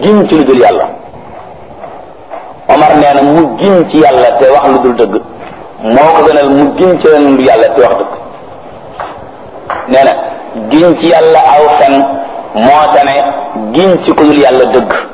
giñ ci lu dul yàlla. Omar nee na mu giñ ci yàlla te wax lu dul dëgg moo ko gënal mu giñ ci lu dul yàlla te wax dëgg. nee na giñ ci yàlla aw fen moo tane giñ ci ku dul yàlla dëgg.